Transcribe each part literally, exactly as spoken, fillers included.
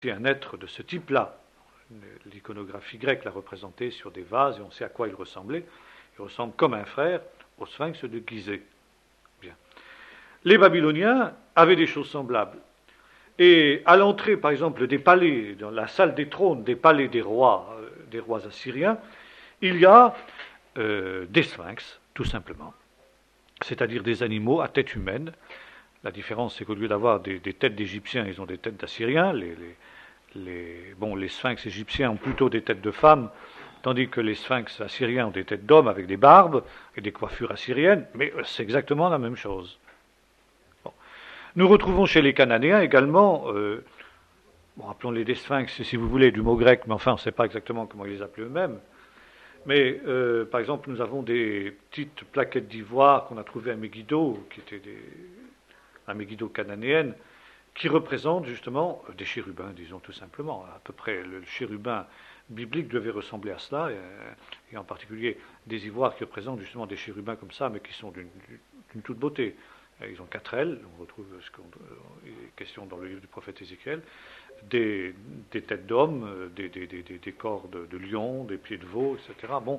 un être de ce type-là. L'iconographie grecque l'a représenté sur des vases et on sait à quoi il ressemblait. Il ressemble comme un frère au sphinx de Gizeh. Bien. Les Babyloniens avaient des choses semblables. Et à l'entrée, par exemple, des palais, dans la salle des trônes, des palais des rois, euh, des rois assyriens, il y a euh, des sphinx, tout simplement. C'est-à-dire des animaux à tête humaine. La différence, c'est qu'au lieu d'avoir des, des têtes d'Égyptiens, ils ont des têtes d'Assyriens. Les, les, les, bon, les sphinx égyptiens ont plutôt des têtes de femmes, tandis que les sphinx assyriens ont des têtes d'hommes avec des barbes et des coiffures assyriennes, mais c'est exactement la même chose. Bon. Nous retrouvons chez les Cananéens également, euh, bon, appelons-les des sphinx si vous voulez, du mot grec, mais enfin on ne sait pas exactement comment ils les appelaient eux-mêmes. Mais euh, par exemple, nous avons des petites plaquettes d'ivoire qu'on a trouvées à Megiddo, qui étaient des, à Megiddo cananéenne, qui représentent justement des chérubins, disons tout simplement. À peu près, le chérubin biblique devait ressembler à cela, et, et en particulier des ivoires qui représentent justement des chérubins comme ça, mais qui sont d'une, d'une toute beauté. Ils ont quatre ailes, on retrouve ce qu'on est question dans le livre du prophète Ézéchiel, des, des têtes d'hommes, des, des, des, des corps de, de lion, des pieds de veau, et cetera. Bon,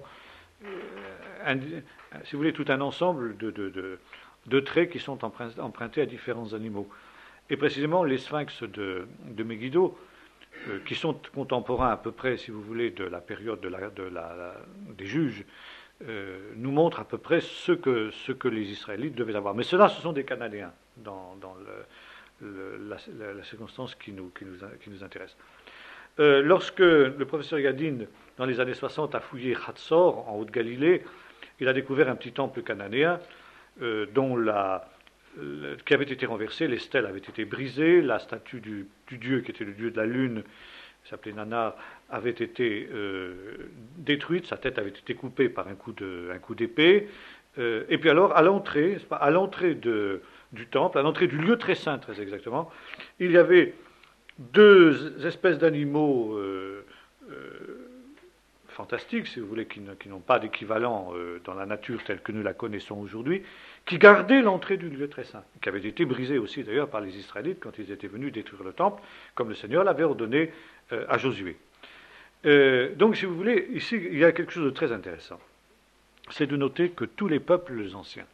un, si vous voulez, tout un ensemble de, de, de, de traits qui sont empruntés à différents animaux. Et précisément, les sphinx de, de Megiddo, euh, qui sont contemporains à peu près, si vous voulez, de la période de la, de la, la, des juges, euh, nous montrent à peu près ce que, ce que les Israélites devaient avoir. Mais ceux-là, ce sont des Cananéens, dans, dans le, le, la, la, la circonstance qui nous, qui nous, qui nous intéresse. Euh, lorsque le professeur Yadin, dans les années soixante, a fouillé Hatzor, en Haute-Galilée, il a découvert un petit temple cananéen euh, dont la, le, qui avait été renversé, les stèles avaient été brisées, la statue du, du dieu, qui était le dieu de la lune, qui s'appelait Nanar, avait été euh, détruite, sa tête avait été coupée par un coup, de, un coup d'épée. Euh, et puis alors, à l'entrée, à l'entrée de, du temple, à l'entrée du lieu très saint, très exactement, il y avait deux espèces d'animaux euh, euh, fantastiques, si vous voulez, qui, ne, qui n'ont pas d'équivalent euh, dans la nature telle que nous la connaissons aujourd'hui, qui gardaient l'entrée du lieu très saint, qui avait été brisée aussi d'ailleurs par les Israélites quand ils étaient venus détruire le temple, comme le Seigneur l'avait ordonné euh, à Josué. Euh, donc, si vous voulez, ici, il y a quelque chose de très intéressant. C'est de noter que tous les peuples anciens,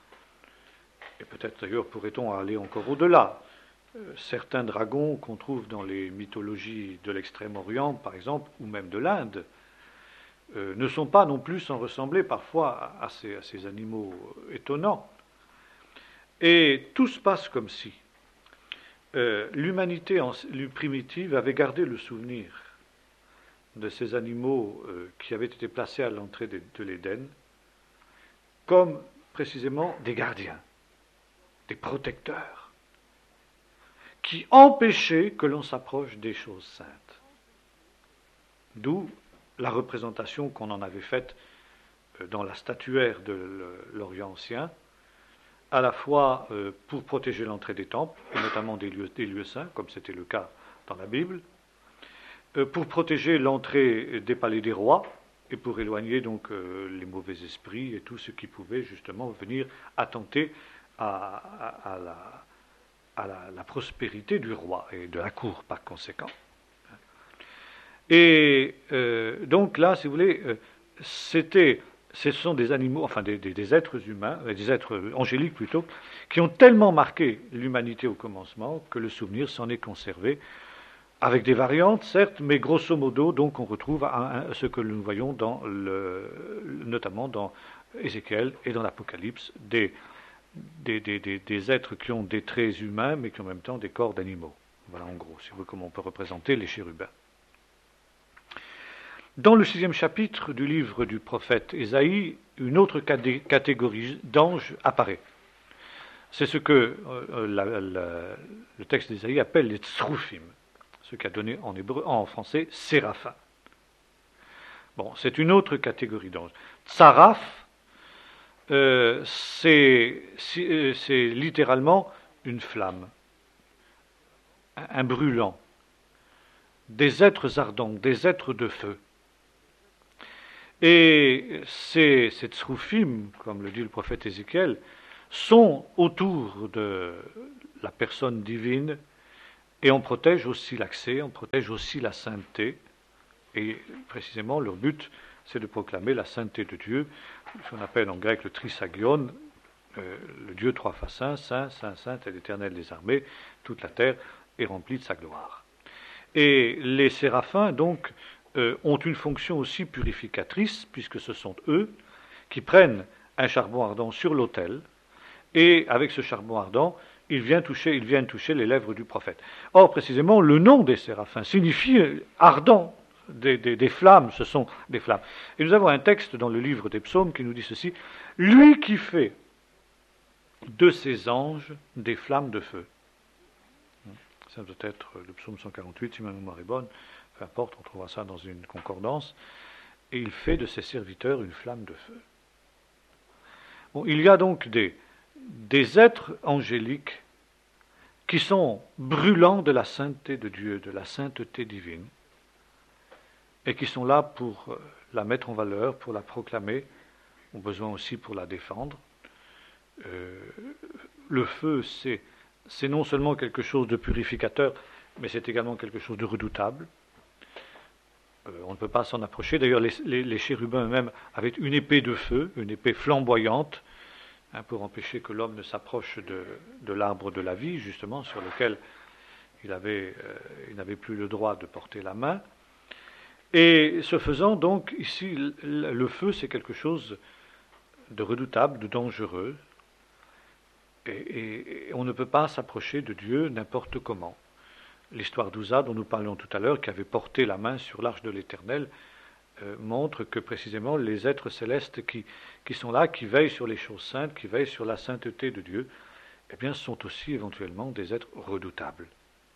et peut-être d'ailleurs pourrait-on aller encore au-delà, euh, certains dragons qu'on trouve dans les mythologies de l'Extrême-Orient, par exemple, ou même de l'Inde, euh, ne sont pas non plus sans ressembler parfois à, à, ces, à ces animaux étonnants. Et tout se passe comme si euh, l'humanité en, primitive avait gardé le souvenir de ces animaux euh, qui avaient été placés à l'entrée de, de l'Éden comme précisément des gardiens, des protecteurs, qui empêchaient que l'on s'approche des choses saintes. D'où la représentation qu'on en avait faite dans la statuaire de l'Orient ancien, à la fois euh, pour protéger l'entrée des temples, et notamment des lieux, des lieux saints, comme c'était le cas dans la Bible, euh, pour protéger l'entrée des palais des rois, et pour éloigner donc euh, les mauvais esprits et tout ce qui pouvait justement venir attenter à, à, à, la, à la, la prospérité du roi et de la cour par conséquent. Et euh, donc là, si vous voulez, euh, c'était, ce sont des animaux, enfin des, des, des êtres humains, des êtres angéliques plutôt, qui ont tellement marqué l'humanité au commencement que le souvenir s'en est conservé, avec des variantes, certes, mais grosso modo, donc on retrouve un, un, ce que nous voyons dans le, notamment dans Ézéchiel et dans l'Apocalypse, des, des, des, des, des êtres qui ont des traits humains, mais qui en même temps des corps d'animaux. Voilà en gros, si vous voulez, comment on peut représenter les chérubins. Dans le sixième chapitre du livre du prophète Ésaïe, une autre catégorie d'anges apparaît. C'est ce que euh, la, la, le texte d'Ésaïe appelle les tsroufim, ce qu'a donné en hébreu, en français, séraphins. Bon, c'est une autre catégorie d'anges. Tsaraf, euh, c'est, c'est littéralement une flamme, un, un brûlant, des êtres ardents, des êtres de feu. Et ces, ces tsroufim, comme le dit le prophète Ézéchiel, sont autour de la personne divine et on protège aussi l'accès, on protège aussi la sainteté, et précisément leur but, c'est de proclamer la sainteté de Dieu, ce qu'on appelle en grec le trisagion, euh, le Dieu trois fois saint, saint, saint, saint et l'Éternel des armées, toute la terre est remplie de sa gloire. Et les séraphins, donc, euh, ont une fonction aussi purificatrice, puisque ce sont eux qui prennent un charbon ardent sur l'autel, et avec ce charbon ardent, ils viennent toucher, ils viennent toucher les lèvres du prophète. Or, précisément, le nom des séraphins signifie ardent. Des, des, des flammes, ce sont des flammes. Et nous avons un texte dans le livre des psaumes qui nous dit ceci: lui qui fait de ses anges des flammes de feu. Ça doit être le psaume cent quarante-huit, si ma mémoire est bonne, peu importe, on trouvera ça dans une concordance. Et il fait de ses serviteurs une flamme de feu. Bon, il y a donc des, des êtres angéliques qui sont brûlants de la sainteté de Dieu, de la sainteté divine, et qui sont là pour la mettre en valeur, pour la proclamer, ont besoin aussi pour la défendre. Euh, le feu, c'est, c'est non seulement quelque chose de purificateur, mais c'est également quelque chose de redoutable. Euh, on ne peut pas s'en approcher. D'ailleurs, les, les, les chérubins eux-mêmes avaient une épée de feu, une épée flamboyante, hein, pour empêcher que l'homme ne s'approche de, de l'arbre de la vie, justement, sur lequel il, avait, euh, il n'avait plus le droit de porter la main. Et ce faisant, donc, ici, le feu, c'est quelque chose de redoutable, de dangereux, et, et, et on ne peut pas s'approcher de Dieu n'importe comment. L'histoire d'Ouza, dont nous parlions tout à l'heure, qui avait porté la main sur l'arche de l'Éternel, euh, montre que précisément les êtres célestes qui, qui sont là, qui veillent sur les choses saintes, qui veillent sur la sainteté de Dieu, eh bien, sont aussi éventuellement des êtres redoutables.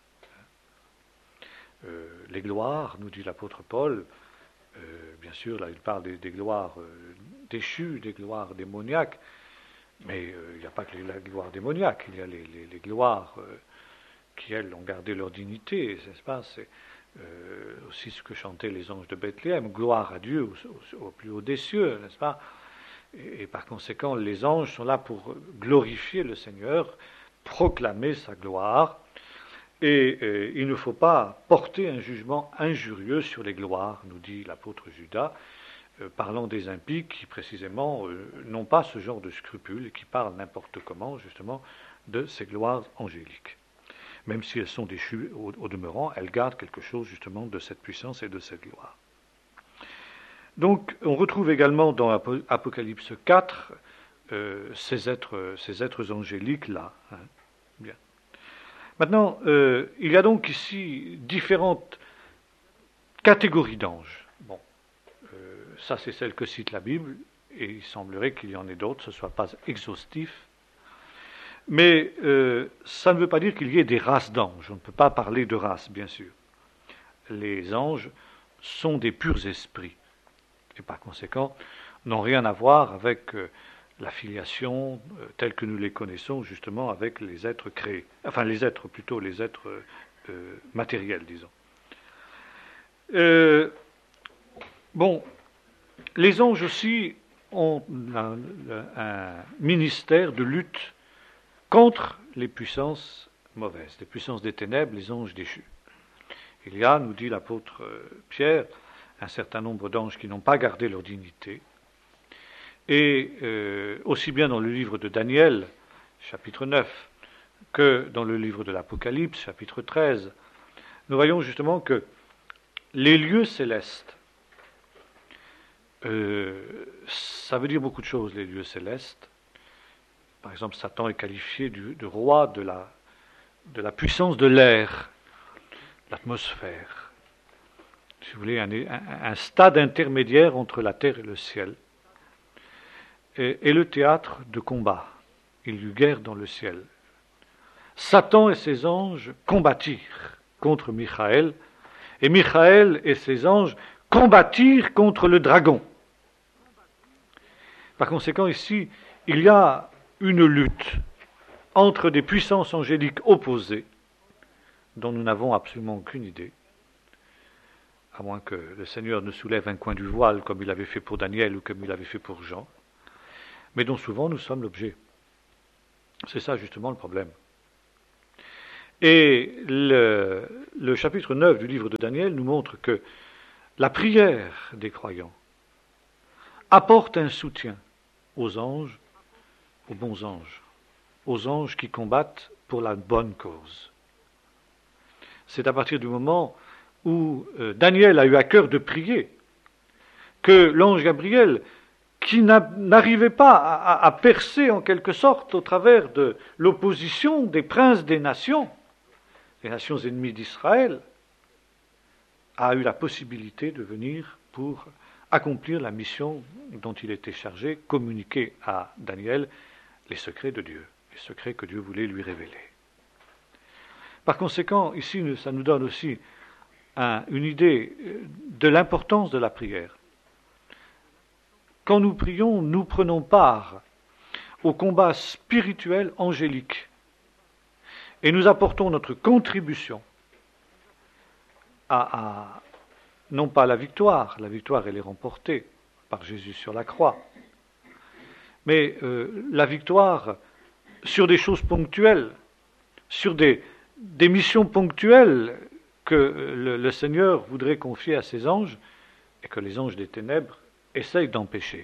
Euh, les gloires, nous dit l'apôtre Paul, euh, bien sûr, là il parle des, des gloires euh, déchues, des gloires démoniaques, mais euh, il n'y a pas que les, la gloire démoniaque, il y a les, les, les gloires euh, qui, elles, ont gardé leur dignité, n'est-ce pas? C'est euh, aussi ce que chantaient les anges de Bethléem, gloire à Dieu au, au, au plus haut des cieux, n'est-ce pas? Et, et par conséquent, les anges sont là pour glorifier le Seigneur, proclamer sa gloire. Et euh, il ne faut pas porter un jugement injurieux sur les gloires, nous dit l'apôtre Judas, euh, parlant des impies qui précisément euh, n'ont pas ce genre de scrupules et qui parlent n'importe comment justement de ces gloires angéliques. Même si elles sont déchues au, au demeurant, elles gardent quelque chose justement de cette puissance et de cette gloire. Donc on retrouve également dans Apocalypse quatre euh, ces êtres, ces êtres angéliques-là. Hein. Bien. Maintenant, euh, il y a donc ici différentes catégories d'anges. Bon, euh, ça c'est celle que cite la Bible, et il semblerait qu'il y en ait d'autres, ce ne soit pas exhaustif. Mais euh, ça ne veut pas dire qu'il y ait des races d'anges. On ne peut pas parler de races, bien sûr. Les anges sont des purs esprits, et par conséquent n'ont rien à voir avec euh, la filiation euh, telle que nous les connaissons justement avec les êtres créés, enfin les êtres plutôt, les êtres euh, matériels, disons. Euh, bon, les anges aussi ont un, un ministère de lutte contre les puissances mauvaises, les puissances des ténèbres, les anges déchus. Il y a, nous dit l'apôtre Pierre, un certain nombre d'anges qui n'ont pas gardé leur dignité. Et euh, aussi bien dans le livre de Daniel, chapitre neuf, que dans le livre de l'Apocalypse, chapitre treize, nous voyons justement que les lieux célestes, euh, ça veut dire beaucoup de choses, les lieux célestes. Par exemple, Satan est qualifié du, de roi de la, de la puissance de l'air, l'atmosphère. Si vous voulez, un, un, un stade intermédiaire entre la terre et le ciel. Et le théâtre de combat. Il y eut guerre dans le ciel. Satan et ses anges combattirent contre Michaël, et Michaël et ses anges combattirent contre le dragon. Par conséquent, ici, il y a une lutte entre des puissances angéliques opposées, dont nous n'avons absolument aucune idée, à moins que le Seigneur ne soulève un coin du voile, comme il avait fait pour Daniel ou comme il avait fait pour Jean, mais dont souvent nous sommes l'objet. C'est ça justement le problème. Et le, le chapitre neuf du livre de Daniel nous montre que la prière des croyants apporte un soutien aux anges, aux bons anges, aux anges qui combattent pour la bonne cause. C'est à partir du moment où euh, Daniel a eu à cœur de prier que l'ange Gabriel, qui n'arrivait pas à, à percer en quelque sorte au travers de l'opposition des princes des nations, les nations ennemies d'Israël, a eu la possibilité de venir pour accomplir la mission dont il était chargé, communiquer à Daniel les secrets de Dieu, les secrets que Dieu voulait lui révéler. Par conséquent, ici, ça nous donne aussi un, une idée de l'importance de la prière. Quand nous prions, nous prenons part au combat spirituel angélique et nous apportons notre contribution à, à non pas la victoire, la victoire elle est remportée par Jésus sur la croix, mais euh, la victoire sur des choses ponctuelles, sur des, des missions ponctuelles que le, le Seigneur voudrait confier à ses anges et que les anges des ténèbres essayent d'empêcher.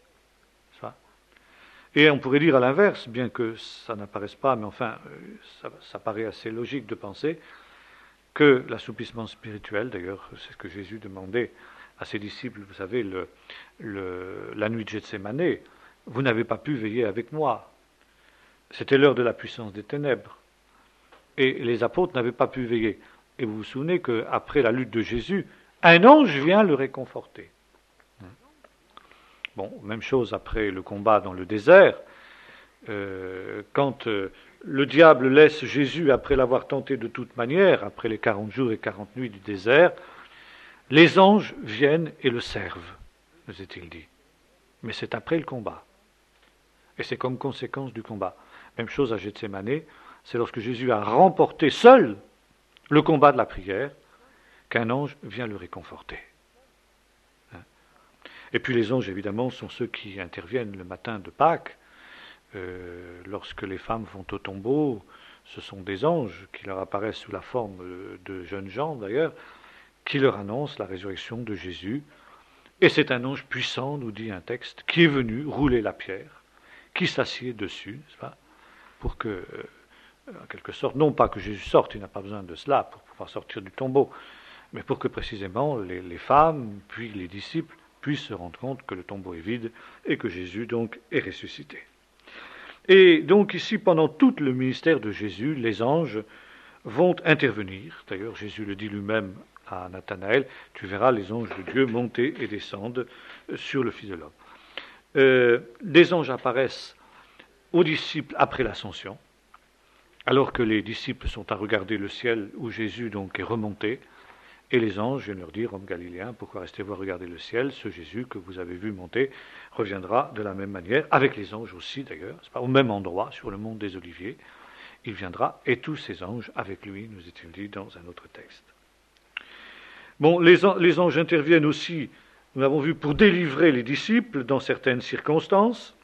Et on pourrait dire à l'inverse, bien que ça n'apparaisse pas, mais enfin, ça, ça paraît assez logique de penser que l'assouplissement spirituel, d'ailleurs, c'est ce que Jésus demandait à ses disciples, vous savez, le, le, la nuit de Gethsémanée, vous n'avez pas pu veiller avec moi. C'était l'heure de la puissance des ténèbres. Et les apôtres n'avaient pas pu veiller. Et vous vous souvenez qu'après la lutte de Jésus, un ange vient le réconforter. Bon, même chose après le combat dans le désert, euh, quand euh, le diable laisse Jésus après l'avoir tenté de toute manière, après les quarante jours et quarante nuits du désert, les anges viennent et le servent, nous est-il dit. Mais c'est après le combat. Et c'est comme conséquence du combat. Même chose à Gethsémanée, c'est lorsque Jésus a remporté seul le combat de la prière qu'un ange vient le réconforter. Et puis les anges, évidemment, sont ceux qui interviennent le matin de Pâques. Euh, lorsque les femmes vont au tombeau, ce sont des anges qui leur apparaissent sous la forme de jeunes gens, d'ailleurs, qui leur annoncent la résurrection de Jésus. Et c'est un ange puissant, nous dit un texte, qui est venu rouler la pierre, qui s'assied dessus, n'est-ce pas, pour que, euh, en quelque sorte, non pas que Jésus sorte, il n'a pas besoin de cela pour pouvoir sortir du tombeau, mais pour que précisément les, les femmes, puis les disciples, puissent se rendre compte que le tombeau est vide et que Jésus donc est ressuscité. Et donc ici, pendant tout le ministère de Jésus, les anges vont intervenir. D'ailleurs, Jésus le dit lui-même à Nathanaël, tu verras les anges de Dieu monter et descendre sur le Fils de l'homme. Euh, les anges apparaissent aux disciples après l'ascension, alors que les disciples sont à regarder le ciel où Jésus donc est remonté. Et les anges viennent leur dire, hommes galiléens, pourquoi restez-vous à regarder le ciel? Ce Jésus que vous avez vu monter reviendra de la même manière, avec les anges aussi d'ailleurs, c'est pas au même endroit, sur le mont des Oliviers. Il viendra, et tous ces anges avec lui, nous est-il dit dans un autre texte. Bon, les, an- les anges interviennent aussi, nous l'avons vu, pour délivrer les disciples dans certaines circonstances.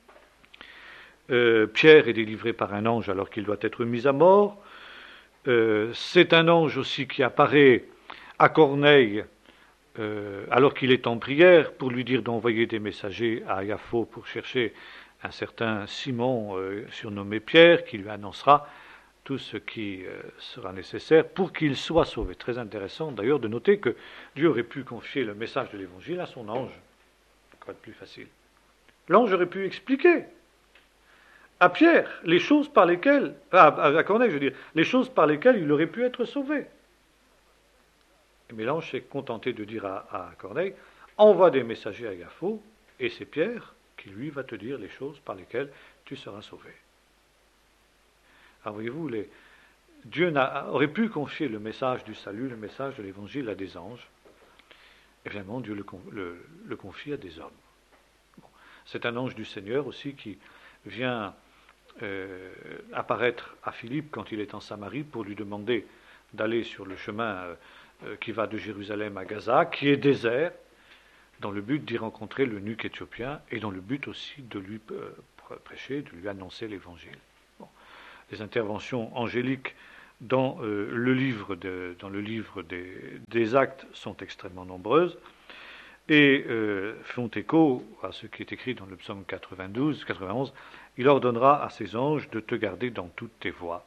Euh, Pierre est délivré par un ange alors qu'il doit être mis à mort. Euh, c'est un ange aussi qui apparaît à Corneille, euh, alors qu'il est en prière, pour lui dire d'envoyer des messagers à Yafo pour chercher un certain Simon, euh, surnommé Pierre, qui lui annoncera tout ce qui euh, sera nécessaire pour qu'il soit sauvé. Très intéressant d'ailleurs de noter que Dieu aurait pu confier le message de l'Évangile à son ange. Quoi de plus facile? L'ange aurait pu expliquer à Pierre les choses par lesquelles, à, à Corneille je veux dire, les choses par lesquelles il aurait pu être sauvé. Mais l'ange s'est contenté de dire à, à Corneille, envoie des messagers à Yafo, et c'est Pierre qui lui va te dire les choses par lesquelles tu seras sauvé. Alors voyez-vous, les, Dieu n'a, aurait pu confier le message du salut, le message de l'évangile à des anges, et vraiment Dieu le, le, le confie à des hommes. Bon. C'est un ange du Seigneur aussi qui vient euh, apparaître à Philippe quand il est en Samarie pour lui demander d'aller sur le chemin euh, qui va de Jérusalem à Gaza, qui est désert, dans le but d'y rencontrer l'eunuque éthiopien et dans le but aussi de lui prêcher, de lui annoncer l'évangile. Bon. Les interventions angéliques dans, euh, le, livre de, dans le livre des, des Actes sont extrêmement nombreuses et euh, font écho à ce qui est écrit dans le psaume quatre-vingt-douze, quatre-vingt-onze. Il ordonnera à ses anges de te garder dans toutes tes voies.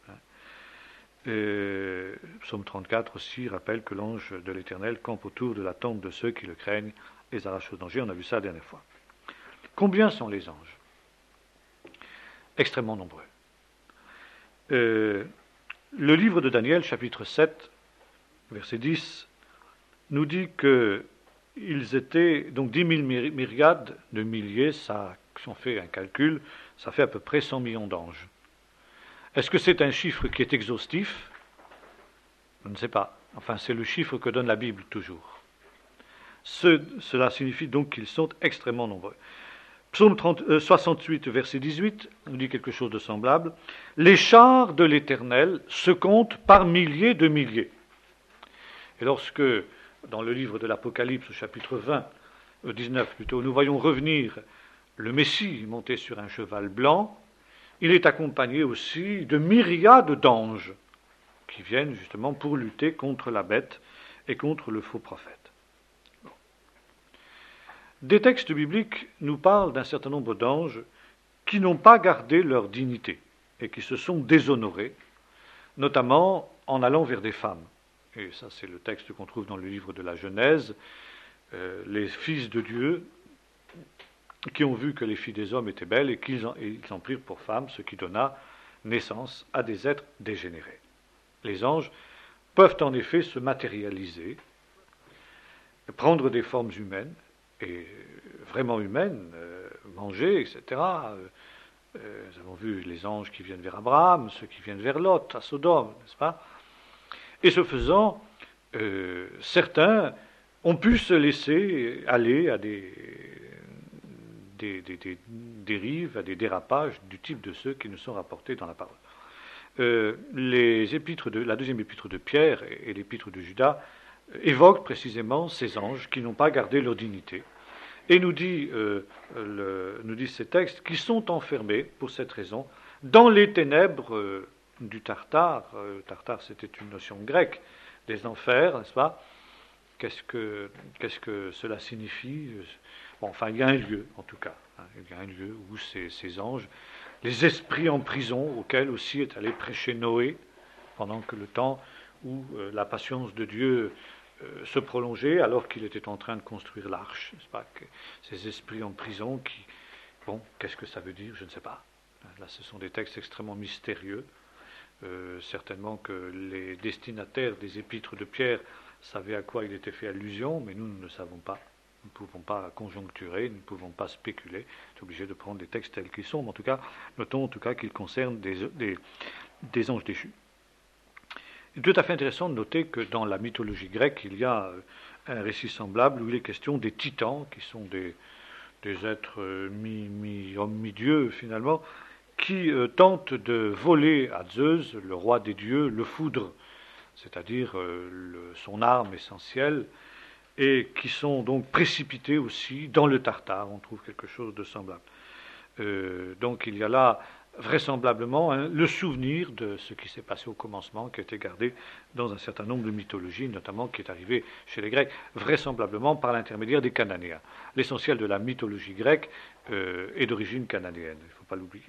Euh, psaume trente-quatre aussi rappelle que l'ange de l'Éternel campe autour de la tente de ceux qui le craignent et les arrache au danger. On a vu ça la dernière fois. Combien sont les anges? Extrêmement nombreux. Euh, le livre de Daniel, chapitre sept, verset dix, nous dit qu'ils étaient donc dix mille myriades de milliers, ça, si on fait un calcul, ça fait à peu près cent millions d'anges. Est-ce que c'est un chiffre qui est exhaustif? Je ne sais pas. Enfin, c'est le chiffre que donne la Bible toujours. Ce, cela signifie donc qu'ils sont extrêmement nombreux. Psaume trente, euh, soixante-huit, verset dix-huit, nous dit quelque chose de semblable. Les chars de l'Éternel se comptent par milliers de milliers. Et lorsque, dans le livre de l'Apocalypse, au chapitre vingt, euh, dix-neuf plutôt, nous voyons revenir le Messie monté sur un cheval blanc, il est accompagné aussi de myriades d'anges qui viennent justement pour lutter contre la bête et contre le faux prophète. Bon. Des textes bibliques nous parlent d'un certain nombre d'anges qui n'ont pas gardé leur dignité et qui se sont déshonorés, notamment en allant vers des femmes. Et ça, c'est le texte qu'on trouve dans le livre de la Genèse. Euh, les fils de Dieu qui ont vu que les filles des hommes étaient belles et qu'ils en, et ils en prirent pour femmes, ce qui donna naissance à des êtres dégénérés. Les anges peuvent en effet se matérialiser, prendre des formes humaines, et vraiment humaines, euh, manger, et cetera. Euh, nous avons vu les anges qui viennent vers Abraham, ceux qui viennent vers Lot, à Sodome, n'est-ce pas? Et ce faisant, euh, certains ont pu se laisser aller à des Des, des, des dérives, à des dérapages du type de ceux qui nous sont rapportés dans la parole. Euh, les épîtres de, la deuxième épître de Pierre et, et l'épître de Judas évoquent précisément ces anges qui n'ont pas gardé leur dignité. Et nous dit, euh, le, nous disent ces textes qui sont enfermés, pour cette raison, dans les ténèbres euh, du Tartare. Euh, le Tartare, c'était une notion grecque des enfers, n'est-ce pas? Qu'est-ce que, qu'est-ce que cela signifie? Bon, enfin, il y a un lieu, en tout cas. Hein, il y a un lieu où ces, ces anges, les esprits en prison, auxquels aussi est allé prêcher Noé, pendant que le temps où euh, la patience de Dieu euh, se prolongeait, alors qu'il était en train de construire l'arche, n'est-ce pas, que ces esprits en prison qui... Bon, qu'est-ce que ça veut dire? Je ne sais pas. Là, ce sont des textes extrêmement mystérieux. Euh, certainement que les destinataires des épîtres de Pierre savaient à quoi il était fait allusion, mais nous, nous ne savons pas. Nous ne pouvons pas conjoncturer, nous ne pouvons pas spéculer. On est obligé de prendre les textes tels qu'ils sont, mais en tout cas, notons en tout cas qu'ils concernent des, des, des anges déchus. Il est tout à fait intéressant de noter que dans la mythologie grecque, il y a un récit semblable où il est question des titans, qui sont des, des êtres mi-hommes, mi-dieux finalement, qui euh, tentent de voler à Zeus, le roi des dieux, le foudre, c'est-à-dire euh, le, son arme essentielle, et qui sont donc précipités aussi dans le Tartare. On trouve quelque chose de semblable. Euh, donc il y a là vraisemblablement hein, le souvenir de ce qui s'est passé au commencement, qui a été gardé dans un certain nombre de mythologies, notamment qui est arrivé chez les Grecs, vraisemblablement par l'intermédiaire des Cananéens. L'essentiel de la mythologie grecque euh, est d'origine cananéenne, il ne faut pas l'oublier.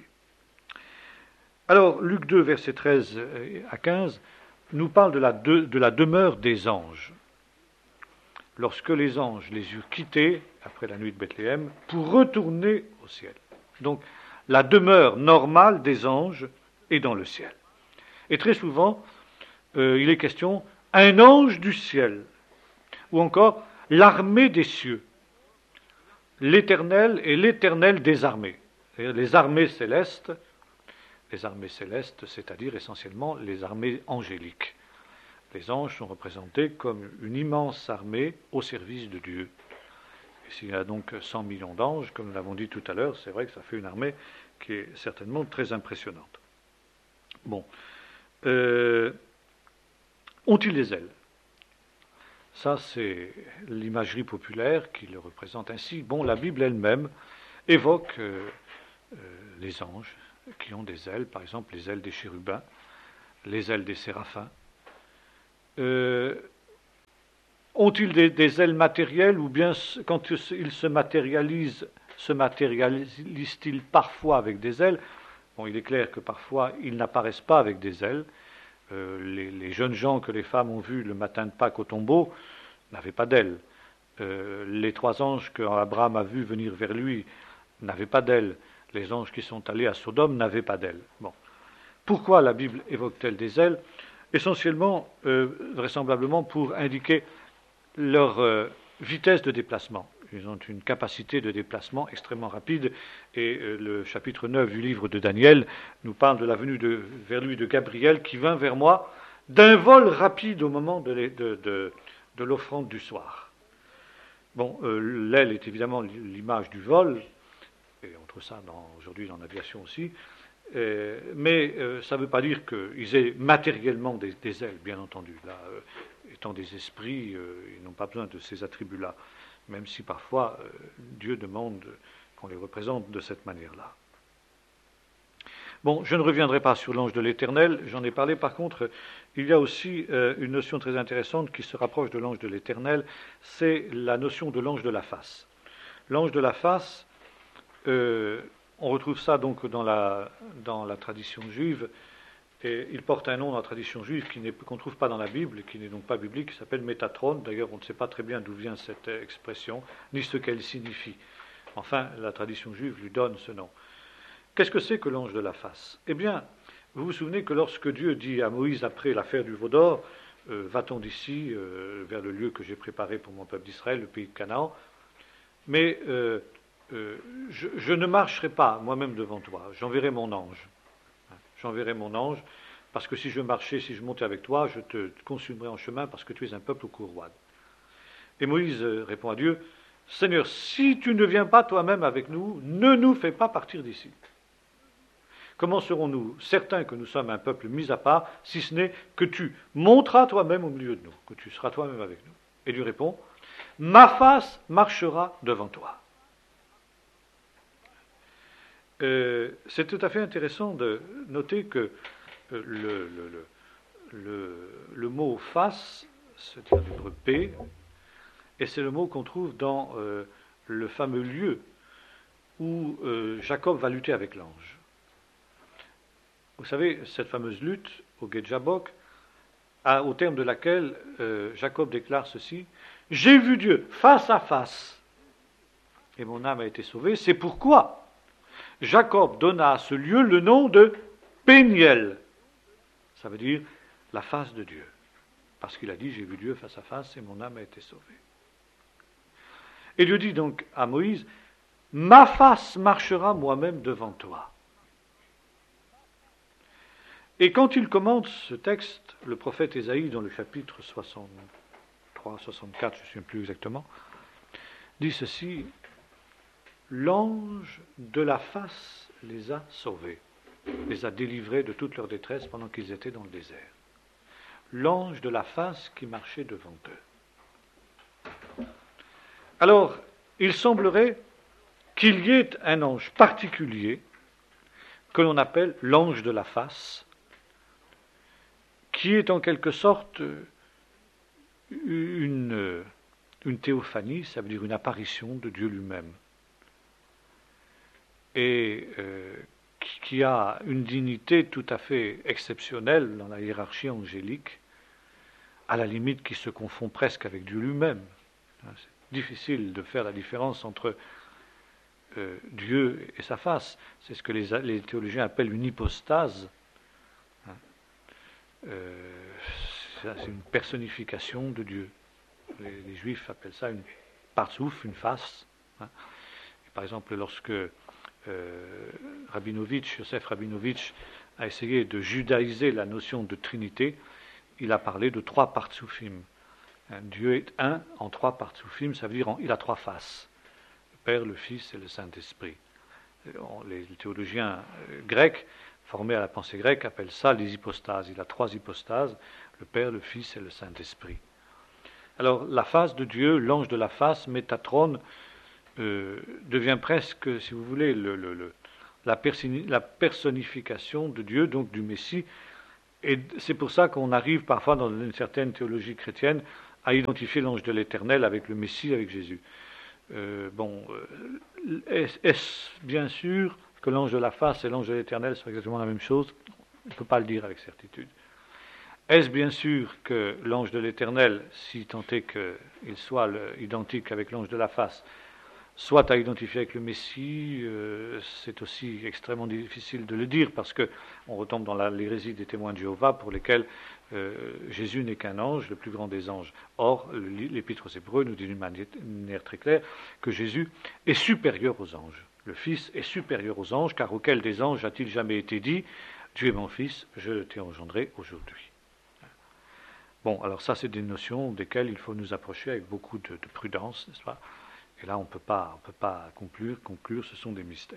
Alors, Luc deux, versets treize à quinze, nous parle de la, de, de la demeure des anges. Lorsque les anges les eurent quittés, après la nuit de Bethléem, pour retourner au ciel. Donc, la demeure normale des anges est dans le ciel. Et très souvent, euh, il est question un ange du ciel, ou encore l'armée des cieux, l'Éternel et l'Éternel des armées. C'est-à-dire les armées célestes, les armées célestes, c'est-à-dire essentiellement les armées angéliques. Les anges sont représentés comme une immense armée au service de Dieu. Et s'il y a donc cent millions d'anges, comme nous l'avons dit tout à l'heure, c'est vrai que ça fait une armée qui est certainement très impressionnante. Bon. Euh, ont-ils des ailes? Ça, c'est l'imagerie populaire qui le représente ainsi. Bon, la Bible elle-même évoque euh, euh, les anges qui ont des ailes, par exemple les ailes des chérubins. les ailes des séraphins. Euh, ont-ils des, des ailes matérielles, ou bien quand ils se matérialisent, se matérialisent-ils parfois avec des ailes? Bon, il est clair que parfois ils n'apparaissent pas avec des ailes. Euh, les, les jeunes gens que les femmes ont vus le matin de Pâques au tombeau n'avaient pas d'ailes. Euh, les trois anges qu'Abraham a vus venir vers lui n'avaient pas d'ailes. Les anges qui sont allés à Sodome n'avaient pas d'ailes. Bon. Pourquoi la Bible évoque-t-elle des ailes? Essentiellement, euh, vraisemblablement, pour indiquer leur euh, vitesse de déplacement. Ils ont une capacité de déplacement extrêmement rapide, et euh, le chapitre neuf du livre de Daniel nous parle de la venue de, vers lui de Gabriel, qui vint vers moi d'un vol rapide au moment de, de, de, de l'offrande du soir. Bon, euh, l'aile est évidemment l'image du vol, et on trouve ça dans, aujourd'hui dans l'aviation aussi, euh, mais euh, ça ne veut pas dire qu'ils aient matériellement des, des ailes, bien entendu. Là, euh, étant des esprits, euh, ils n'ont pas besoin de ces attributs-là, même si parfois euh, Dieu demande qu'on les représente de cette manière-là. Bon, je ne reviendrai pas sur l'ange de l'Éternel, j'en ai parlé. Par contre, il y a aussi euh, une notion très intéressante qui se rapproche de l'ange de l'Éternel, c'est la notion de l'ange de la face. L'ange de la face, euh, on retrouve ça donc dans la, dans la tradition juive, et il porte un nom dans la tradition juive qu'on ne trouve pas dans la Bible, qui n'est donc pas biblique, qui s'appelle Métatron. D'ailleurs, on ne sait pas très bien d'où vient cette expression, ni ce qu'elle signifie. Enfin, la tradition juive lui donne ce nom. Qu'est-ce que c'est que l'ange de la face? Eh bien, vous vous souvenez que lorsque Dieu dit à Moïse, après l'affaire du veau d'or, euh, va-t-on d'ici euh, vers le lieu que j'ai préparé pour mon peuple d'Israël, le pays de Canaan, mais euh, euh, je, je ne marcherai pas moi-même devant toi, j'enverrai mon ange. J'enverrai mon ange, parce que si je marchais, si je montais avec toi, je te consumerai en chemin, parce que tu es un peuple courroide. Et Moïse répond à Dieu, Seigneur, si tu ne viens pas toi-même avec nous, ne nous fais pas partir d'ici. Comment serons-nous certains que nous sommes un peuple mis à part, si ce n'est que tu monteras toi-même au milieu de nous, que tu seras toi-même avec nous? Et Dieu répond, ma face marchera devant toi. Euh, c'est tout à fait intéressant de noter que euh, le, le, le, le mot face se traduit par P, et c'est le mot qu'on trouve dans euh, le fameux lieu où euh, Jacob va lutter avec l'ange. Vous savez, cette fameuse lutte au Gué de Jabbok, au terme de laquelle euh, Jacob déclare ceci, « J'ai vu Dieu face à face, et mon âme a été sauvée, c'est pourquoi Jacob donna à ce lieu le nom de Péniel. » Ça veut dire la face de Dieu. Parce qu'il a dit, j'ai vu Dieu face à face et mon âme a été sauvée. Et Dieu dit donc à Moïse, ma face marchera moi-même devant toi. Et quand il commente ce texte, le prophète Ésaïe, dans le chapitre soixante-trois, soixante-quatre, je ne sais plus exactement, dit ceci, l'ange de la face les a sauvés, les a délivrés de toute leur détresse pendant qu'ils étaient dans le désert. L'ange de la face qui marchait devant eux. Alors, il semblerait qu'il y ait un ange particulier que l'on appelle l'ange de la face, qui est en quelque sorte une, une théophanie, ça veut dire une apparition de Dieu lui-même, et euh, qui a une dignité tout à fait exceptionnelle dans la hiérarchie angélique, à la limite qui se confond presque avec Dieu lui-même. C'est difficile de faire la différence entre euh, Dieu et sa face. C'est ce que les, les théologiens appellent une hypostase. Euh, c'est une personnification de Dieu. Les, les Juifs appellent ça une partsouf, une face. Hein. Et par exemple, lorsque euh, Rabinovitch, Yosef Rabinovitch, a essayé de judaïser la notion de Trinité, il a parlé de trois partsoufim. Hein, Dieu est un en trois partsoufim, ça veut dire qu'il a trois faces. Le Père, le Fils et le Saint-Esprit. Les théologiens grecs formés à la pensée grecque appellent ça les hypostases. Il a trois hypostases, le Père, le Fils et le Saint-Esprit. Alors la face de Dieu, l'ange de la face, Métatron, euh, devient presque, si vous voulez, le, le, le, la, persi- la personnification de Dieu, donc du Messie, et c'est pour ça qu'on arrive parfois dans une certaine théologie chrétienne à identifier l'ange de l'Éternel avec le Messie, avec Jésus. Euh, bon, euh, est-ce, est-ce bien sûr que l'ange de la face et l'ange de l'Éternel sont exactement la même chose? On ne peut pas le dire avec certitude. Est-ce bien sûr que l'ange de l'Éternel, si tant est qu'il soit le, identique avec l'ange de la face, soit à identifier avec le Messie? euh, C'est aussi extrêmement difficile de le dire parce qu'on retombe dans la, l'hérésie des témoins de Jéhovah pour lesquels euh, Jésus n'est qu'un ange, le plus grand des anges. Or, l'Épître aux Hébreux nous dit d'une manière, manière très claire que Jésus est supérieur aux anges. Le Fils est supérieur aux anges, car auquel des anges a-t-il jamais été dit « Tu es mon Fils, je t'ai engendré aujourd'hui ». Bon, alors ça, c'est des notions desquelles il faut nous approcher avec beaucoup de, de prudence, n'est-ce pas? Et là, on ne peut pas, on peut pas conclure, conclure, ce sont des mystères.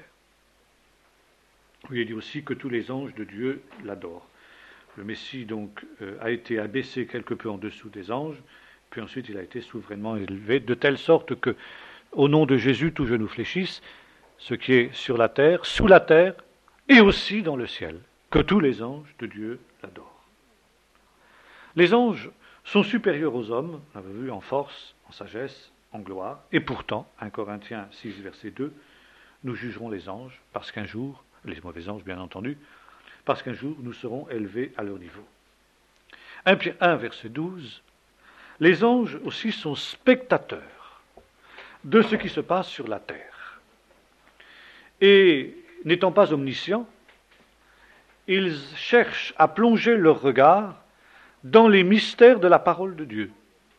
Il est dit aussi que tous les anges de Dieu l'adorent. Le Messie, donc, euh, a été abaissé quelque peu en dessous des anges, puis ensuite il a été souverainement élevé, de telle sorte que, au nom de Jésus, tout genou fléchisse, ce qui est sur la terre, sous la terre, et aussi dans le ciel, que tous les anges de Dieu l'adorent. Les anges sont supérieurs aux hommes, on l'avait vu, en force, en sagesse, en gloire, et pourtant, un Corinthiens six, verset deux, nous jugerons les anges, parce qu'un jour, les mauvais anges bien entendu, parce qu'un jour nous serons élevés à leur niveau. un Pierre un, verset douze, les anges aussi sont spectateurs de ce qui se passe sur la terre. Et n'étant pas omniscients, ils cherchent à plonger leur regard dans les mystères de la parole de Dieu,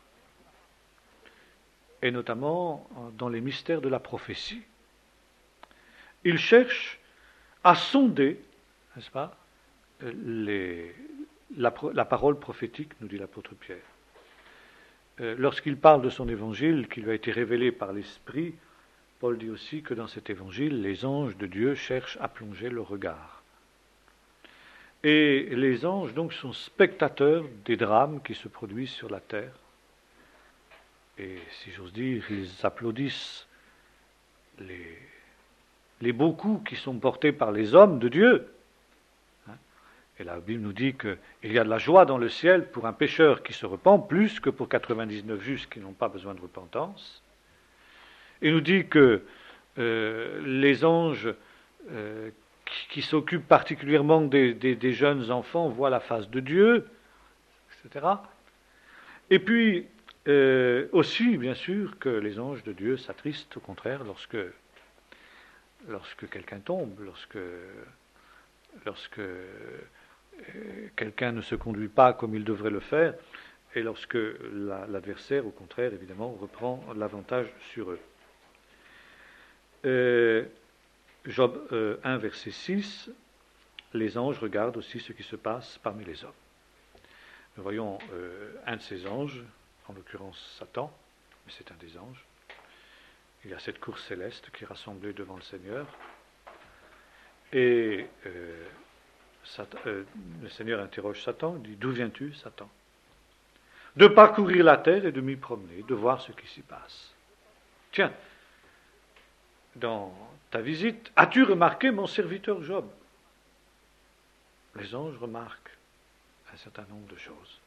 et notamment dans les mystères de la prophétie. Ils cherchent à sonder, n'est-ce pas, les, la, la parole prophétique, nous dit l'apôtre Pierre. Euh, lorsqu'il parle de son évangile qui lui a été révélé par l'Esprit, Paul dit aussi que dans cet évangile, les anges de Dieu cherchent à plonger le regard. Et les anges, donc, sont spectateurs des drames qui se produisent sur la terre. Et, si j'ose dire, ils applaudissent les, les beaux coups qui sont portés par les hommes de Dieu. Et la Bible nous dit qu'il y a de la joie dans le ciel pour un pécheur qui se repent, plus que pour quatre-vingt-dix-neuf justes qui n'ont pas besoin de repentance. Il nous dit que euh, les anges euh, qui, qui s'occupent particulièrement des, des, des jeunes enfants voient la face de Dieu, et cetera. Et puis, euh, aussi, bien sûr, que les anges de Dieu s'attristent, au contraire, lorsque, lorsque quelqu'un tombe, lorsque, lorsque quelqu'un ne se conduit pas comme il devrait le faire, et lorsque la, l'adversaire, au contraire, évidemment, reprend l'avantage sur eux. Euh, Job euh, un, verset six, les anges regardent aussi ce qui se passe parmi les hommes. Nous voyons euh, un de ces anges, en l'occurrence Satan, mais c'est un des anges. Il y a cette cour céleste qui est rassemblée devant le Seigneur, et euh, Satan, euh, le Seigneur interroge Satan, il dit « D'où viens-tu, Satan ?» De parcourir la terre et de m'y promener, de voir ce qui s'y passe. Tiens, dans ta visite, as-tu remarqué mon serviteur Job? Les anges remarquent un certain nombre de choses.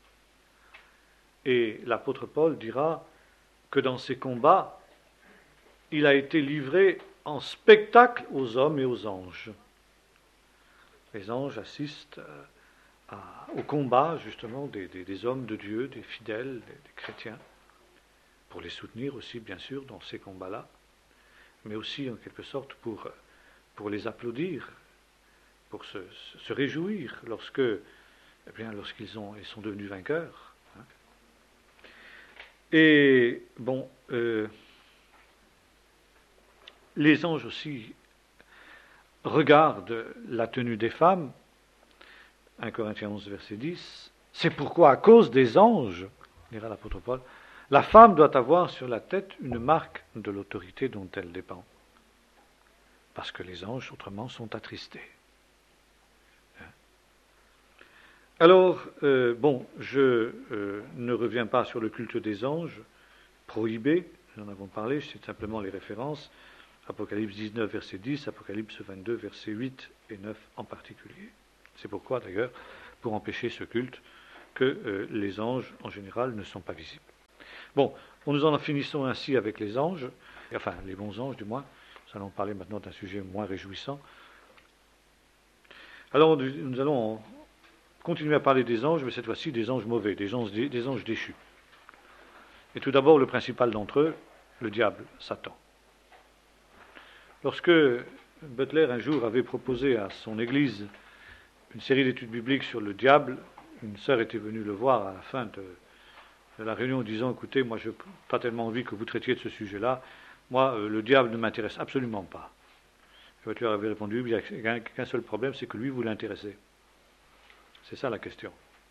Et l'apôtre Paul dira que dans ces combats, il a été livré en spectacle aux hommes et aux anges. Les anges assistent à, au combat, justement, des, des, des hommes de Dieu, des fidèles, des, des chrétiens, pour les soutenir aussi, bien sûr, dans ces combats-là, mais aussi, en quelque sorte, pour, pour les applaudir, pour se, se réjouir lorsque, eh bien, lorsqu'ils ont, ils sont devenus vainqueurs. Hein. Et, bon, euh, les anges aussi regardent la tenue des femmes, un Corinthiens onze, verset dix, c'est pourquoi, à cause des anges, dira l'apôtre Paul, la femme doit avoir sur la tête une marque de l'autorité dont elle dépend. Parce que les anges, autrement, sont attristés. Alors, euh, bon, je euh, ne reviens pas sur le culte des anges, prohibé, nous en avons parlé, c'est simplement les références, Apocalypse dix-neuf, verset dix, Apocalypse vingt-deux, verset huit et neuf en particulier. C'est pourquoi, d'ailleurs, pour empêcher ce culte, que euh, les anges, en général, ne sont pas visibles. Bon, nous en finissons ainsi avec les anges, enfin, les bons anges du moins. Nous allons parler maintenant d'un sujet moins réjouissant. Alors, nous allons continuer à parler des anges, mais cette fois-ci des anges mauvais, des anges, des anges déchus. Et tout d'abord, le principal d'entre eux, le diable, Satan. Lorsque Butler, un jour, avait proposé à son église une série d'études bibliques sur le diable, une sœur était venue le voir à la fin de, de la réunion en disant « Écoutez, moi, je n'ai pas tellement envie que vous traitiez de ce sujet-là. Moi, euh, le diable ne m'intéresse absolument pas. » Et Butler avait répondu « Il n'y a qu'un seul problème, c'est que lui, vous l'intéressez. » C'est ça la question.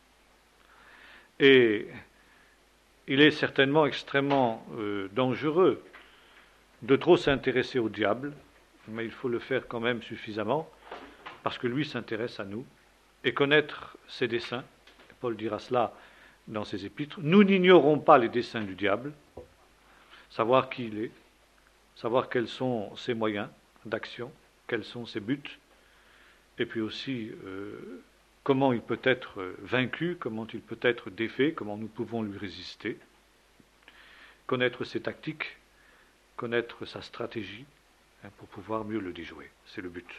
Et il est certainement extrêmement euh, dangereux de trop s'intéresser au diable, mais il faut le faire quand même suffisamment, parce que lui s'intéresse à nous, et connaître ses desseins. Paul dira cela dans ses épîtres. Nous n'ignorons pas les desseins du diable, savoir qui il est, savoir quels sont ses moyens d'action, quels sont ses buts, et puis aussi euh, comment il peut être vaincu, comment il peut être défait, comment nous pouvons lui résister, connaître ses tactiques, connaître sa stratégie, hein, pour pouvoir mieux le déjouer. C'est le but.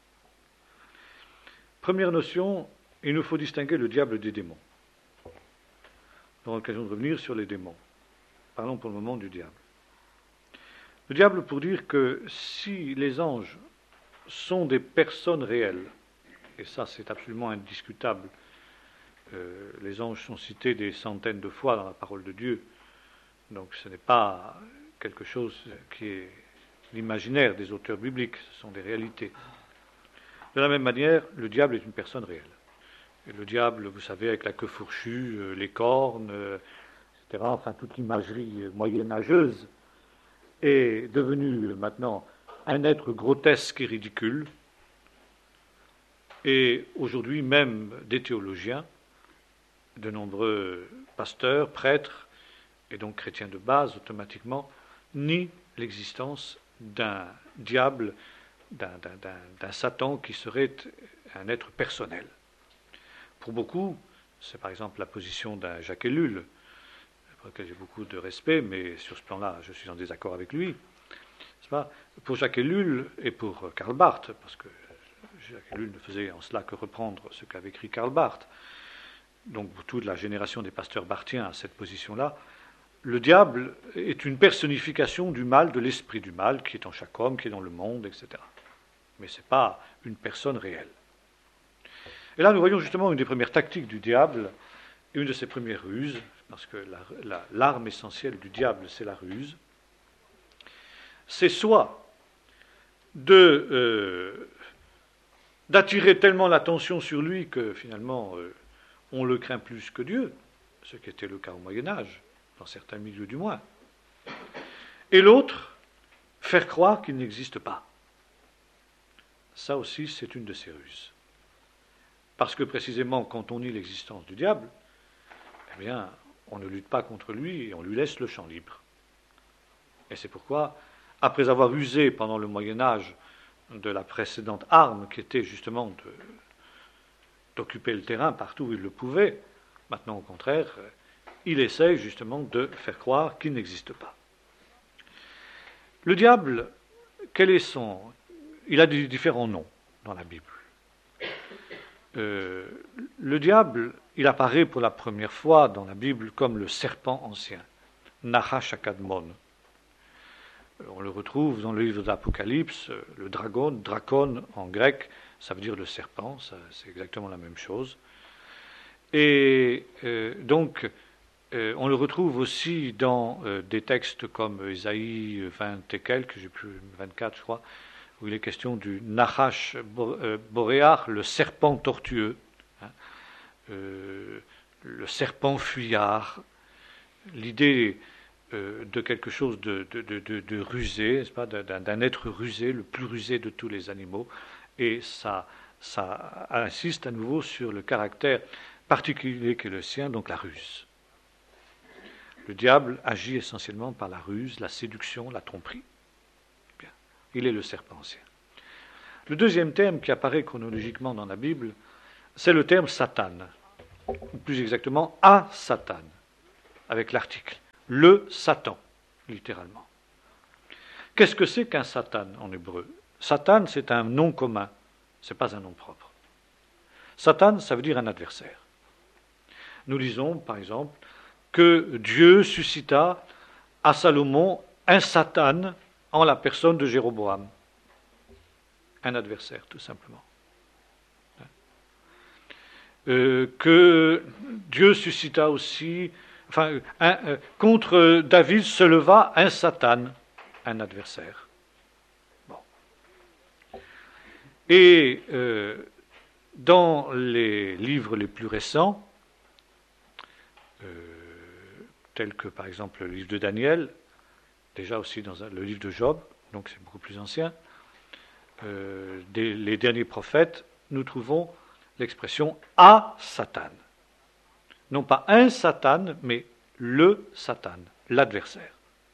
Première notion, il nous faut distinguer le diable des démons. Nous aurons l'occasion de revenir sur les démons. Parlons pour le moment du diable. Le diable, pour dire que si les anges sont des personnes réelles, et ça c'est absolument indiscutable, euh, les anges sont cités des centaines de fois dans la parole de Dieu, donc ce n'est pas quelque chose qui est l'imaginaire des auteurs bibliques, ce sont des réalités. De la même manière, le diable est une personne réelle. Et le diable, vous savez, avec la queue fourchue, euh, les cornes, euh, et cetera, enfin toute l'imagerie moyenâgeuse, est devenu maintenant un être grotesque et ridicule. Et aujourd'hui même, des théologiens, de nombreux pasteurs, prêtres, et donc chrétiens de base, automatiquement, nient l'existence d'un diable, d'un, d'un, d'un, d'un Satan qui serait un être personnel. Pour beaucoup, c'est par exemple la position d'un Jacques Ellul, pour lequel j'ai beaucoup de respect, mais sur ce plan-là, je suis en désaccord avec lui. C'est pas pour Jacques Ellul et pour Karl Barth, parce que Jacques Ellul ne faisait en cela que reprendre ce qu'avait écrit Karl Barth. Donc pour toute la génération des pasteurs barthiens à cette position-là, le diable est une personnification du mal, de l'esprit du mal, qui est en chaque homme, qui est dans le monde, et cetera. Mais ce n'est pas une personne réelle. Et là, nous voyons justement une des premières tactiques du diable, une de ses premières ruses, parce que la, la, l'arme essentielle du diable, c'est la ruse. C'est soit de, euh, d'attirer tellement l'attention sur lui que finalement euh, on le craint plus que Dieu, ce qui était le cas au Moyen-Âge, dans certains milieux du moins. Et l'autre, faire croire qu'il n'existe pas. Ça aussi, c'est une de ses ruses. Parce que précisément, quand on nie l'existence du diable, eh bien, on ne lutte pas contre lui et on lui laisse le champ libre. Et c'est pourquoi, après avoir usé pendant le Moyen-Âge de la précédente arme, qui était justement de, d'occuper le terrain partout où il le pouvait, maintenant, au contraire, il essaye justement de faire croire qu'il n'existe pas. Le diable, quel est son... Il a des différents noms dans la Bible. Euh, le diable, il apparaît pour la première fois dans la Bible comme le serpent ancien, Nahash Akadmon. On le retrouve dans le livre d'Apocalypse, le dragon, dracon en grec, ça veut dire le serpent, ça, c'est exactement la même chose. Et euh, donc, euh, on le retrouve aussi dans euh, des textes comme Ésaïe vingt et quelques, j'ai plus vingt-quatre je crois, où il est question du Nahash Boréar, le serpent tortueux, hein, euh, le serpent fuyard, l'idée euh, de quelque chose de, de, de, de, de rusé, n'est-ce pas, d'un, d'un être rusé, le plus rusé de tous les animaux, et ça, ça insiste à nouveau sur le caractère particulier qu'est le sien, donc la ruse. Le diable agit essentiellement par la ruse, la séduction, la tromperie. Bien. Il est le serpent ancien. Le deuxième thème qui apparaît chronologiquement dans la Bible, c'est le terme Satan, ou plus exactement à Satan, avec l'article. Le Satan, littéralement. Qu'est-ce que c'est qu'un Satan en hébreu? Satan, c'est un nom commun, ce n'est pas un nom propre. Satan, ça veut dire un adversaire. Nous lisons, par exemple, que Dieu suscita à Salomon un Satan en la personne de Jéroboam. Un adversaire, tout simplement. Euh, que Dieu suscita aussi, enfin, un, euh, contre David se leva un Satan, un adversaire. Bon. Et euh, dans les livres les plus récents, euh, tels que par exemple le livre de Daniel, déjà aussi dans un, le livre de Job, donc c'est beaucoup plus ancien, euh, des, les derniers prophètes, nous trouvons l'expression « à Satan ». Non pas un Satan, mais le Satan, l'adversaire.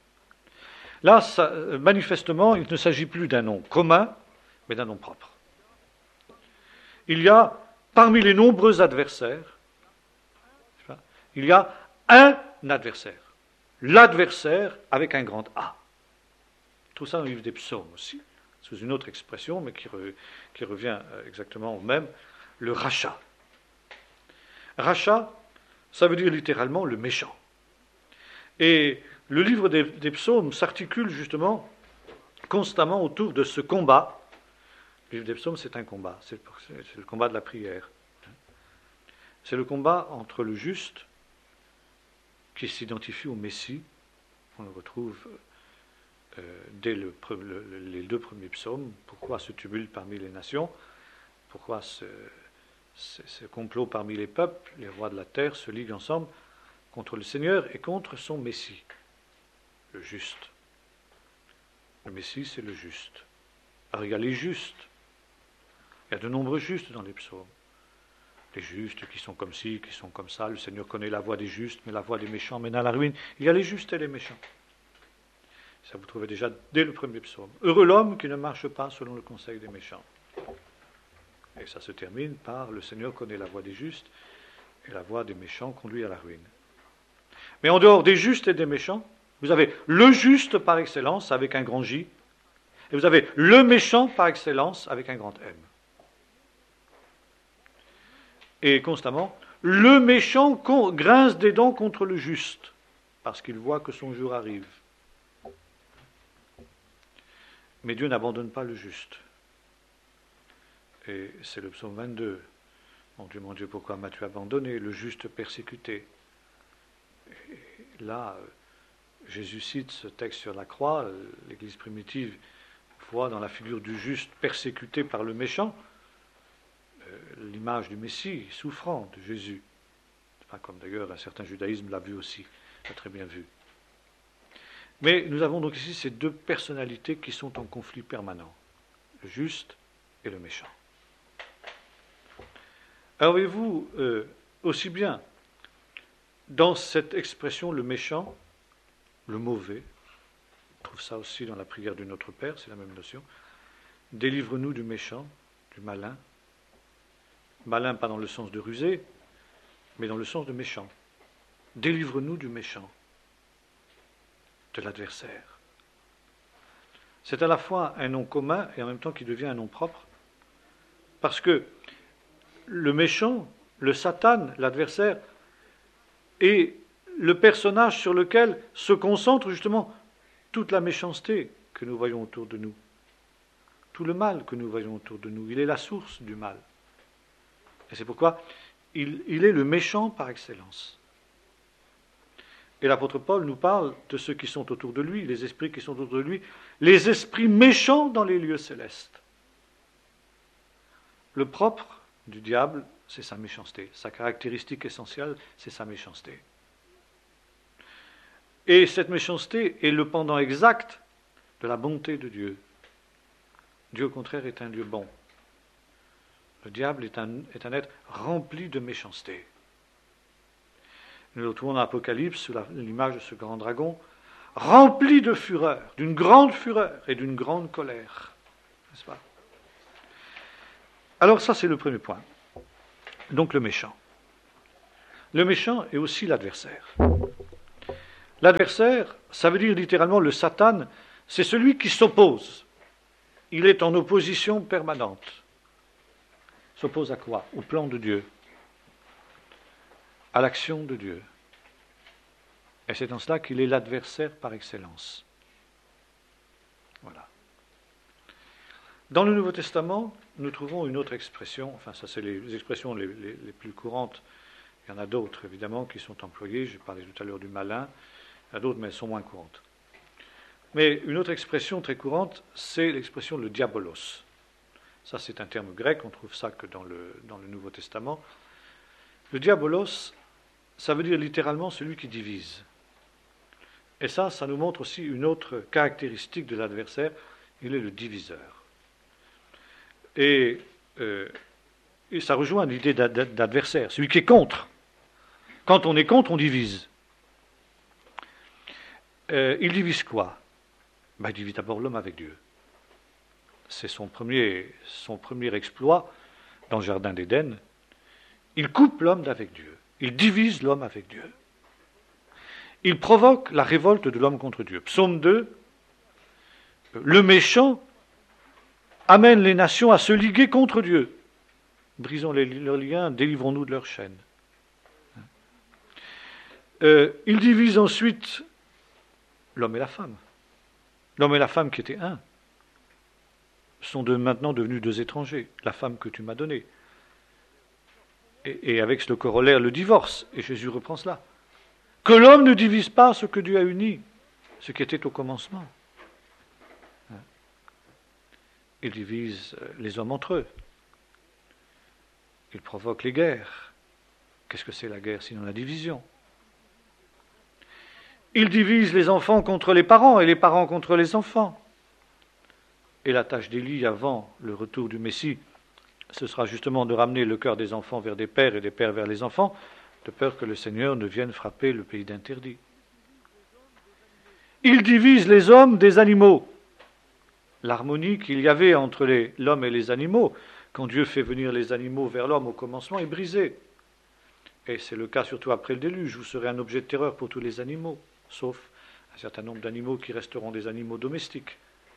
Là, ça, manifestement, il ne s'agit plus d'un nom commun, mais d'un nom propre. Il y a, parmi les nombreux adversaires, il y a un adversaire. L'adversaire avec un grand A. Tout ça dans le livre des psaumes aussi, sous une autre expression, mais qui, re, qui revient exactement au même, le rachat. Rachat, ça veut dire littéralement le méchant. Et le livre des, des psaumes s'articule justement constamment autour de ce combat. Le livre des psaumes, c'est un combat, c'est, c'est le combat de la prière. C'est le combat entre le juste, qui s'identifie au Messie, on le retrouve euh, dès le, le, les deux premiers psaumes. Pourquoi ce tumulte parmi les nations? Pourquoi ce, ce, ce complot parmi les peuples? Les rois de la terre se liguent ensemble contre le Seigneur et contre son Messie, le juste. Le Messie, c'est le juste. Alors il y a les justes. Il y a de nombreux justes dans les psaumes. Les justes qui sont comme ci, qui sont comme ça. Le Seigneur connaît la voie des justes, mais la voie des méchants mène à la ruine. Il y a les justes et les méchants. Ça vous trouvez déjà dès le premier psaume. Heureux l'homme qui ne marche pas selon le conseil des méchants. Et ça se termine par le Seigneur connaît la voie des justes et la voie des méchants conduit à la ruine. Mais en dehors des justes et des méchants, vous avez le juste par excellence avec un grand J, et vous avez le méchant par excellence avec un grand M. Et constamment, le méchant grince des dents contre le juste, parce qu'il voit que son jour arrive. Mais Dieu n'abandonne pas le juste. Et c'est le psaume vingt-deux. Mon Dieu, mon Dieu, pourquoi m'as-tu abandonné? Le juste persécuté. Et là, Jésus cite ce texte sur la croix. L'Église primitive voit dans la figure du juste persécuté par le méchant l'image du Messie souffrant de Jésus. Enfin, comme d'ailleurs un certain judaïsme l'a vu aussi, l'a très bien vu. Mais nous avons donc ici ces deux personnalités qui sont en conflit permanent, le juste et le méchant. Alors voyez-vous, euh, aussi bien dans cette expression le méchant, le mauvais, on trouve ça aussi dans la prière du Notre Père, c'est la même notion, délivre-nous du méchant, du malin, malin pas dans le sens de rusé, mais dans le sens de méchant. Délivre-nous du méchant, de l'adversaire. C'est à la fois un nom commun et en même temps qui devient un nom propre, parce que le méchant, le Satan, l'adversaire, est le personnage sur lequel se concentre justement toute la méchanceté que nous voyons autour de nous, tout le mal que nous voyons autour de nous. Il est la source du mal. Et c'est pourquoi il, il est le méchant par excellence. Et l'apôtre Paul nous parle de ceux qui sont autour de lui, les esprits qui sont autour de lui, les esprits méchants dans les lieux célestes. Le propre du diable, c'est sa méchanceté. Sa caractéristique essentielle, c'est sa méchanceté. Et cette méchanceté est le pendant exact de la bonté de Dieu. Dieu, au contraire, est un Dieu bon. Le diable est un, est un être rempli de méchanceté. Nous le retrouvons dans l'Apocalypse sous la, l'image de ce grand dragon, rempli de fureur, d'une grande fureur et d'une grande colère. N'est-ce pas? Alors ça, c'est le premier point. donc le méchant. Le méchant est aussi l'adversaire. L'adversaire, ça veut dire littéralement le Satan, c'est celui qui s'oppose. Il est en opposition permanente. S'oppose à quoi? Au plan de Dieu, à l'action de Dieu. Et c'est en cela qu'il est l'adversaire par excellence. Voilà. Dans le Nouveau Testament, nous trouvons une autre expression, enfin ça c'est les expressions les, les, les plus courantes, il y en a d'autres évidemment qui sont employées, j'ai parlé tout à l'heure du malin, il y en a d'autres mais elles sont moins courantes. Mais une autre expression très courante, c'est l'expression le diabolos. Ça c'est un terme grec, on trouve ça que dans le, dans le Nouveau Testament. Le diabolos, ça veut dire littéralement celui qui divise. Et ça, ça nous montre aussi une autre caractéristique de l'adversaire, il est le diviseur. Et, euh, et ça rejoint l'idée d'adversaire, celui qui est contre. Quand on est contre, on divise. Euh, il divise quoi? Ben, il divise d'abord l'homme avec Dieu. C'est son premier, son premier exploit dans le Jardin d'Éden. Il coupe l'homme d'avec Dieu. Il divise l'homme avec Dieu. Il provoque la révolte de l'homme contre Dieu. Psaume deux, le méchant amène les nations à se liguer contre Dieu. Brisons les, leurs liens, délivrons-nous de leurs chaînes. Euh, il divise ensuite l'homme et la femme. L'homme et la femme qui étaient un sont de, maintenant devenus deux étrangers. La femme que tu m'as donnée. Et, et avec le corollaire, le divorce. Et Jésus reprend cela. Que l'homme ne divise pas ce que Dieu a uni, ce qui était au commencement. Il divise les hommes entre eux. Il provoque les guerres. Qu'est-ce que c'est la guerre sinon la division? Il divise les enfants contre les parents et les parents contre les enfants. Et la tâche d'Élie avant le retour du Messie, ce sera justement de ramener le cœur des enfants vers des pères et des pères vers les enfants, de peur que le Seigneur ne vienne frapper le pays d'interdit. Il divise les hommes des animaux. L'harmonie qu'il y avait entre les, l'homme et les animaux, quand Dieu fait venir les animaux vers l'homme au commencement, est brisée. Et c'est le cas surtout après le déluge, vous serez un objet de terreur pour tous les animaux, sauf un certain nombre d'animaux qui resteront des animaux domestiques.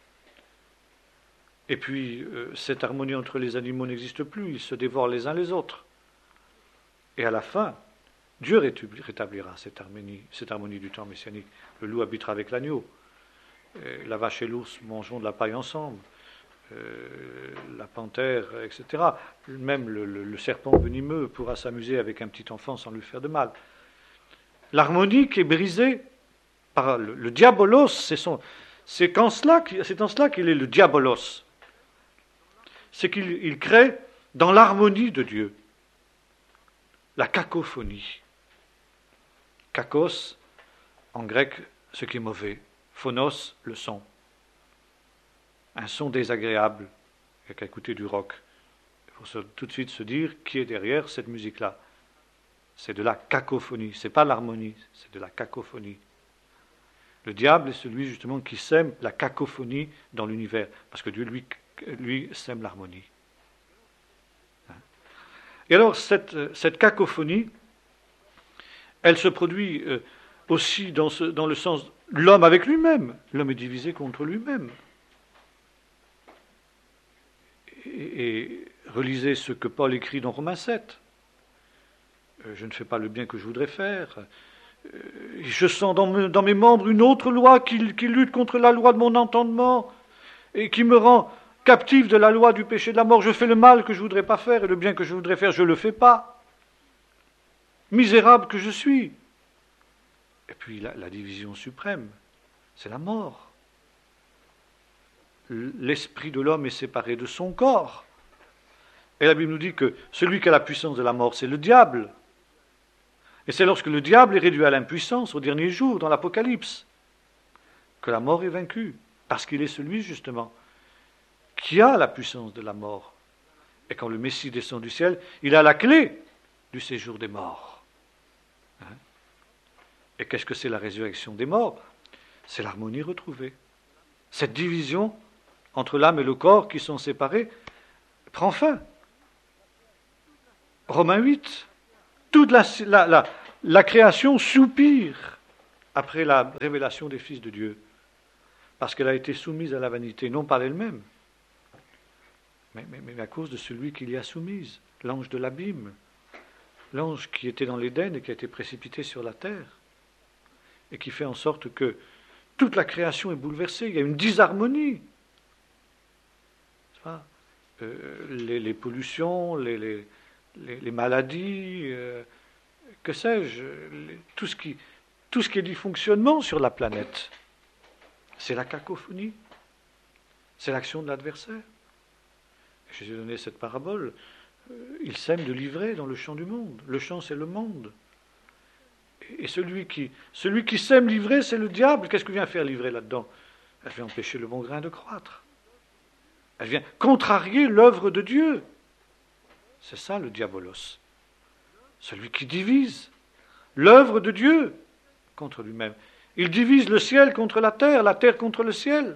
Et puis, euh, cette harmonie entre les animaux n'existe plus, ils se dévorent les uns les autres. Et à la fin, Dieu rétablira cette harmonie, cette harmonie du temps messianique. Le loup habitera avec l'agneau. La vache et l'ours mangeront de la paille ensemble. Euh, la panthère, et cetera. Même le, le, le serpent venimeux pourra s'amuser avec un petit enfant sans lui faire de mal. L'harmonie qui est brisée par le, le diabolos, c'est, son, c'est, qu'en cela, c'est en cela qu'il est le diabolos. C'est qu'il il crée dans l'harmonie de Dieu la cacophonie. Kakos, en grec, ce qui est mauvais. Phonos, le son. Un son désagréable. Il n'y a qu'à écouter du rock. Il faut tout de suite se dire qui est derrière cette musique-là. C'est de la cacophonie. Ce n'est pas l'harmonie, c'est de la cacophonie. Le diable est celui justement qui sème la cacophonie dans l'univers. Parce que Dieu, lui, lui sème l'harmonie. Et alors, cette, cette cacophonie, elle se produit euh, aussi dans, ce, dans le sens l'homme avec lui-même. L'homme est divisé contre lui-même. Et, et relisez ce que Paul écrit dans Romains sept. Euh, je ne fais pas le bien que je voudrais faire. Euh, je sens dans, me, dans mes membres une autre loi qui, qui lutte contre la loi de mon entendement et qui me rend captif de la loi du péché de la mort. Je fais le mal que je ne voudrais pas faire et le bien que je voudrais faire, je ne le fais pas. Misérable que je suis. Et puis la, la division suprême, c'est la mort. L'esprit de l'homme est séparé de son corps. Et la Bible nous dit que celui qui a la puissance de la mort, c'est le diable. Et c'est lorsque le diable est réduit à l'impuissance, au dernier jour, dans l'Apocalypse, que la mort est vaincue. Parce qu'il est celui, justement, qui a la puissance de la mort. Et quand le Messie descend du ciel, il a la clé du séjour des morts. Hein? Et qu'est-ce que c'est la résurrection des morts? C'est l'harmonie retrouvée. Cette division entre l'âme et le corps qui sont séparés prend fin. Romains huit. Toute la, la, la, la création soupire après la révélation des fils de Dieu, parce qu'elle a été soumise à la vanité, non par elle-même, mais, mais, mais à cause de celui qui l'y a soumise, l'ange de l'abîme, l'ange qui était dans l'Éden et qui a été précipité sur la terre, et qui fait en sorte que toute la création est bouleversée, il y a une disharmonie. Euh, les, les pollutions, les, les, les, les maladies, euh, que sais-je, les, tout, ce qui, tout ce qui est dysfonctionnement sur la planète, c'est la cacophonie, c'est l'action de l'adversaire. Jésus a donné cette parabole, euh, il sème de l'ivraie dans le champ du monde, le champ c'est le monde. Et celui qui, celui qui sème l'ivraie, c'est le diable. Qu'est-ce que vient faire l'ivraie là-dedans? Elle vient empêcher le bon grain de croître. Elle vient contrarier l'œuvre de Dieu. C'est ça le diabolos. Celui qui divise l'œuvre de Dieu contre lui-même. Il divise le ciel contre la terre, la terre contre le ciel.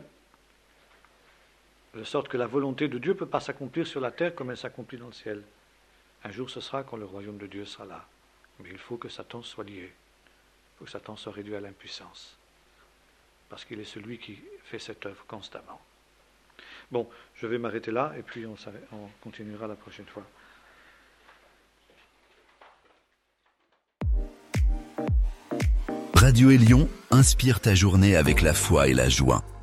De sorte que la volonté de Dieu ne peut pas s'accomplir sur la terre comme elle s'accomplit dans le ciel. Un jour ce sera quand le royaume de Dieu sera là. Mais il faut que Satan soit lié. Il faut que Satan soit réduit à l'impuissance. Parce qu'il est celui qui fait cette œuvre constamment. Bon, je vais m'arrêter là et puis on, on continuera la prochaine fois. Radio Élion inspire ta journée avec la foi et la joie.